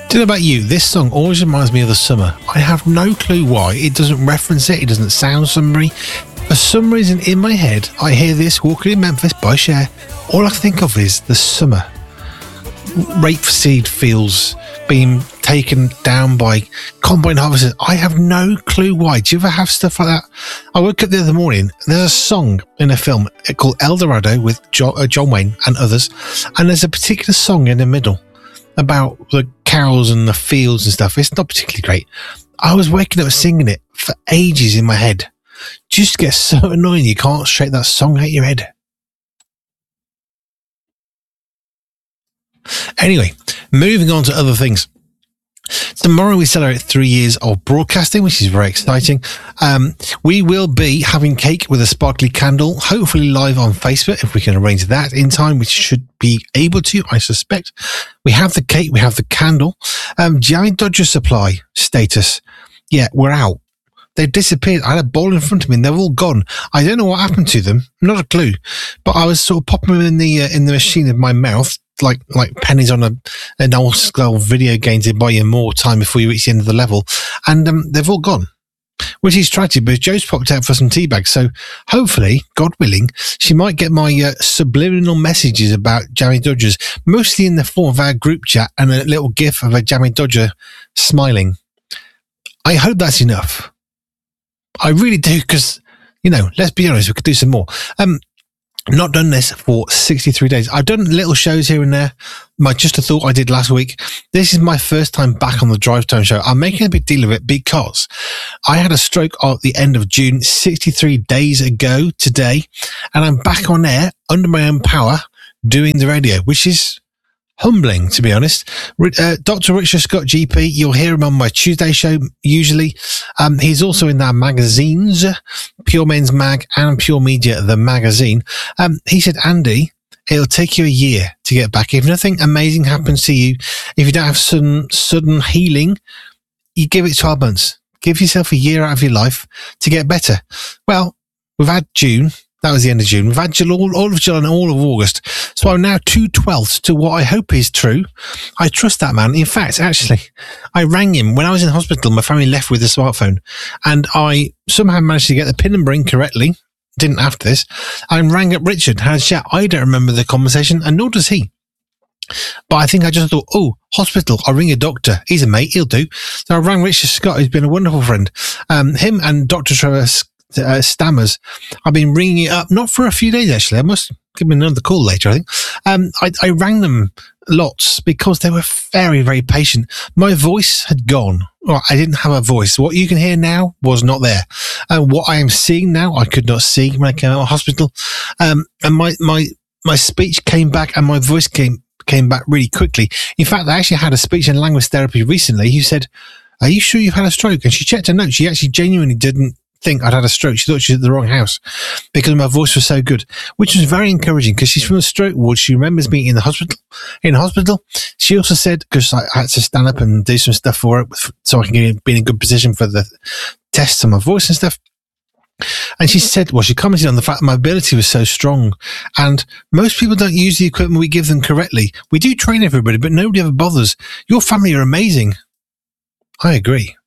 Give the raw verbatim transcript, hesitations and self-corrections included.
Do you know about you? This song always reminds me of the summer. I have no clue why. It doesn't reference it. It doesn't sound summery. For some reason in my head, I hear this Walking in Memphis by Cher. All I can think of is the summer. Rapeseed fields being taken down by combine harvesters. I have no clue why. Do you ever have stuff like that? I woke up the other morning. There's a song in a film called El Dorado with John, uh, John Wayne and others. And there's a particular song in the middle about the cows and the fields and stuff. It's not particularly great. I was waking up singing it for ages in my head. Just gets so annoying you can't shake that song out your head. Anyway, moving on to other things. Tomorrow we celebrate three years of broadcasting, which is very exciting. Um, we will be having cake with a sparkly candle, hopefully live on Facebook, if we can arrange that in time, which should be able to, I suspect. We have the cake, we have the candle. Um, Jammy Dodger supply status. Yeah, we're out. They've disappeared. I had a bowl in front of me and they're all gone. I don't know what happened to them. Not a clue. But I was sort of popping them in the, uh, in the machine of my mouth, like like pennies on a an old skull video game to buy you more time before you reach the end of the level, and um, they've all gone, which is tragic. But Joe's popped out for some tea bags, so hopefully, God willing, she might get my uh, subliminal messages about Jammy Dodgers, mostly in the form of our group chat and a little gif of a Jammy Dodger smiling. I hope that's enough. I really do, because, you know, let's be honest, we could do some more. Um, Not done this for sixty-three days. I've done little shows here and there. My Just a Thought I did last week. This is my first time back on the Drive Time show. I'm making a big deal of it because I had a stroke at the end of June, sixty-three days ago today, and I'm back on air under my own power doing the radio, which is humbling, to be honest. Uh, Doctor Richard Scott G P, you'll hear him on my Tuesday show, usually. Um, he's also in our magazines, Pure Men's Mag and Pure Media, the magazine. Um, he said, Andy, it'll take you a year to get back. If nothing amazing happens to you, if you don't have sudden, sudden healing, you give it twelve months. Give yourself a year out of your life to get better. Well, we've had June. That was the end of June. We've had July, all, all of July and all of August. So I'm now two twelfths to what I hope is true. I trust that man. In fact, actually, I rang him when I was in hospital. My family left with a smartphone and I somehow managed to get the pin number in correctly. Didn't after this. I rang up Richard, had a chat. I don't remember the conversation and nor does he. But I think I just thought, oh, hospital, I'll ring a doctor. He's a mate, he'll do. So I rang Richard Scott, who's been a wonderful friend. Um, him and Doctor Trevor Uh, Stammers. I've been ringing it up, not for a few days actually. I must give them another call later, I think. Um, I, I rang them lots because they were very, very patient. My voice had gone. Well, I didn't have a voice. What you can hear now was not there. And what I am seeing now, I could not see when I came out of hospital. Um, and my, my, my speech came back and my voice came, came back really quickly. In fact, I actually had a speech and language therapy recently who said, are you sure you've had a stroke? And she checked her notes. She actually genuinely didn't think I'd had a stroke. She thought she was at the wrong house because my voice was so good, which was very encouraging because she's from the stroke ward. She remembers being in the hospital. In the hospital, she also said, because I had to stand up and do some stuff for it so I can get, be in a good position for the tests on my voice and stuff. And she said, well, she commented on the fact that my ability was so strong and most people don't use the equipment we give them correctly. We do train everybody, but nobody ever bothers. Your family are amazing. I agree.